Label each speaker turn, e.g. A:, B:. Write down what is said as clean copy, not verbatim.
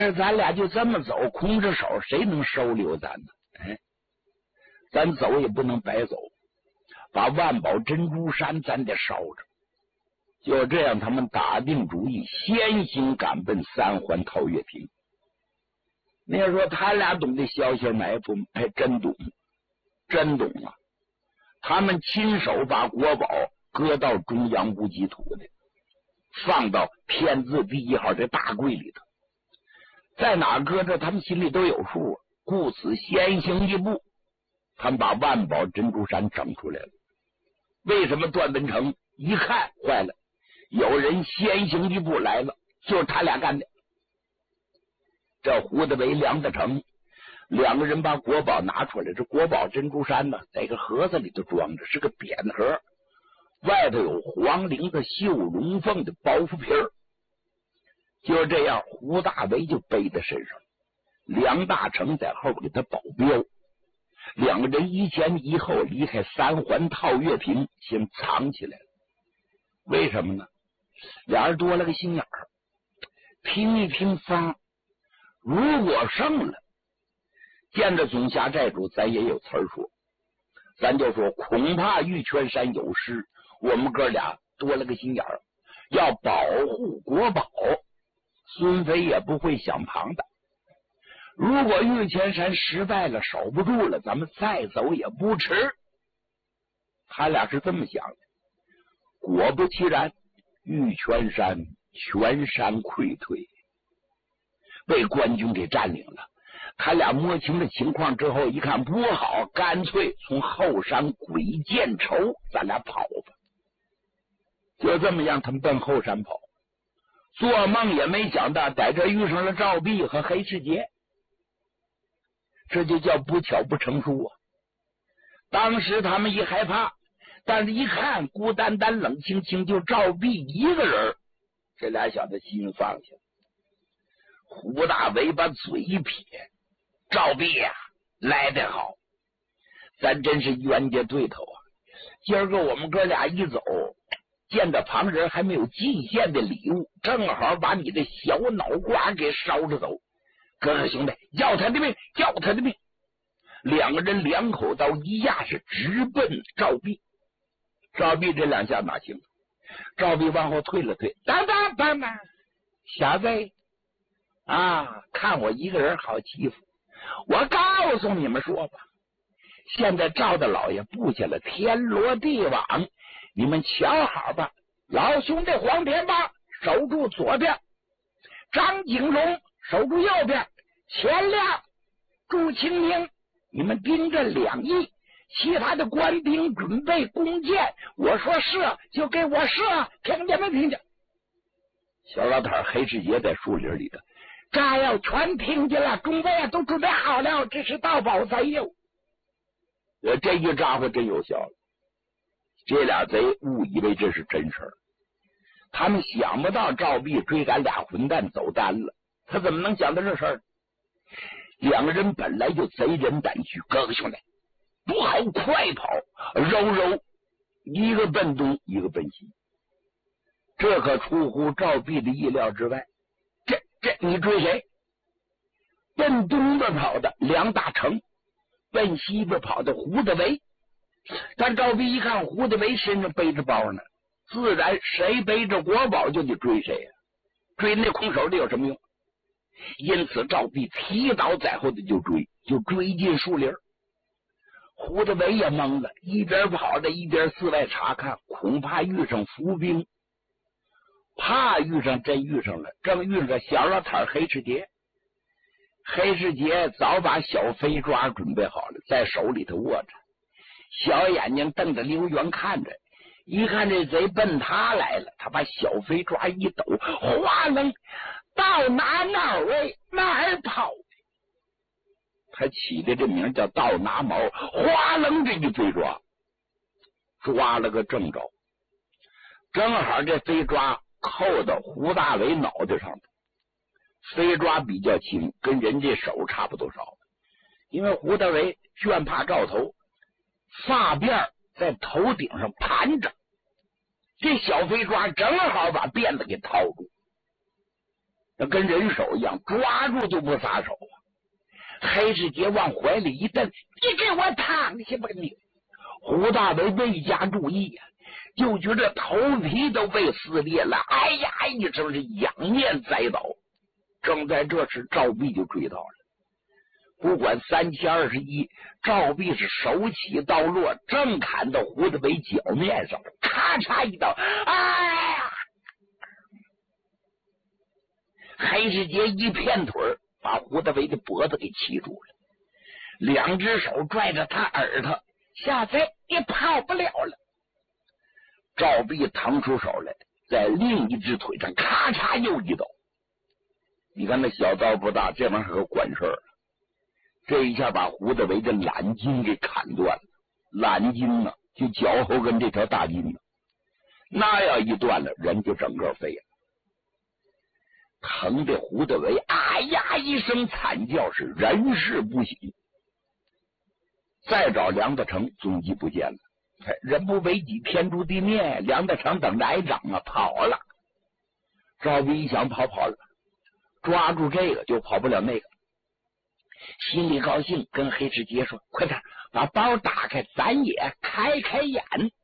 A: 咱俩就这么走，空着手，谁能收留咱呢？哎，咱走也不能白走，把万宝珍珠山咱得烧着。就这样，他们打定主意，先行赶奔三环陶岳亭。那要说他俩懂得小小埋伏，还真懂，真懂啊！他们亲手把国宝搁到中央无极土的，放到天字第1号这大柜里头，在哪搁着他们心里都有数，故此先行一步，他们把万宝珍珠山整出来了。为什么段文成一看坏了，有人先行一步来了，就是他俩干的。这胡德维、梁德成两个人把国宝拿出来，这国宝珍珠山呢，在个盒子里头装着，是个扁盒，外头有黄绫子绣龙凤的包袱皮儿。就这样，胡大为就背在身上，梁大成在后边给他保镖。两个人一前一后离开三环陶岳亭，先藏起来了。为什么呢？俩人多了个心眼儿，拼一拼方，如果胜了，见着总辖寨主，咱也有词儿说，咱就说恐怕玉泉山有失，我们哥俩多了个心眼儿，要保护国宝，孙飞也不会想旁的。如果玉泉山失败了，守不住了，咱们再走也不迟。他俩是这么想的。果不其然，玉泉山全山溃退，被官军给占领了。他俩摸清了情况之后，一看不好，干脆从后山鬼见愁，咱俩跑吧。就这么样，他们奔后山跑，做梦也没想到在这遇上了赵弼和黑世杰，这就叫不巧不成书啊！当时他们一害怕，但是一看孤单单冷清清，就赵弼一个人，这俩小子心放下。胡大为把嘴一撇，赵弼呀，来得好，咱真是冤家对头啊！今儿个我们哥俩一走，见着旁人还没有进献的礼物，正好把你的小脑瓜给烧着走。哥哥兄弟，要他的命，要他的命！两个人两口刀一压，是直奔赵弼。赵弼这两下哪行？赵弼往后退了退，等等，小子啊，看我一个人好欺负，我告诉你们说吧，现在赵大老爷布下了天罗地网，你们瞧好吧。老兄弟黄天霸守住左边，张景荣守住右边，钱亮、祝清明，你们盯着两翼，其他的官兵准备弓箭。我说射就给我射，听见没听见？小老太黑世杰在树林里头，这要全听见了，中尉都准备好了，这是盗宝贼哟！这一招呼真有效了，这俩贼误以为这是真事儿，他们想不到赵弼追赶俩混蛋走单了，他怎么能想到这事儿？两个人本来就贼人胆虚，哥哥兄弟不好快跑，柔一个奔东一个奔西，这可出乎赵弼的意料之外。这你追谁？奔东边跑的梁大成，奔西边跑的胡德维。但赵弼一看胡德维身上背着包呢，自然谁背着国宝就得追谁呀，追那空手的有什么用？因此赵弼提刀在后的就追进树林。胡德维也懵了，一边跑着一边四外查看，恐怕遇上伏兵，怕遇上，真遇上了，正遇上小老太黑世杰。黑世杰早把小飞抓准备好了，在手里头握着，小眼睛瞪着溜圆看着，一看这贼奔他来了，他把小飞抓一抖，哗楞到哪位哪儿跑。他起的这名叫倒拿毛，哗楞这一飞抓了个正着，正好这飞抓扣到胡大为脑袋上的，飞抓比较轻，跟人家手差不多少，因为胡大为倦怕照头，发辫在头顶上盘着，这小飞抓正好把辫子给套住。 那跟人手一样，抓住就不撒手啊。黑世杰往怀里一蹬，你给我躺下吧你！胡大伟没加注意呀，就觉得头皮都被撕裂了，哎呀一声是仰面栽倒。正在这时，赵壁就追到了。不管3021，赵壁是手起刀落，正砍到胡大伟脚面上，咔嚓一刀，哎呀！黑世杰一片腿把胡大伟的脖子给骑住了，两只手拽着他耳朵，小子，你跑不了了。赵壁腾出手来，在另一只腿上咔嚓又一刀。你看那小刀不大，这玩意儿可管事儿。这一下把胡大伟的懒筋给砍断了，懒筋呢就脚后跟这条大筋呢，那要一断了，人就整个废了。疼的胡大伟啊呀一声惨叫，是人事不省。再找梁大成，踪迹不见了。人不为己，天诛地灭。梁大成等着挨掌啊，跑了。赵壁一想跑了，抓住这个就跑不了那个，心里高兴，跟黑世杰说：“快点把包打开，咱也开开眼。”